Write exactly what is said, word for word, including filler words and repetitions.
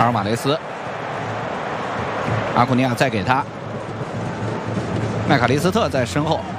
阿尔马雷斯，阿库尼亚再给他，麦卡利斯特在身后。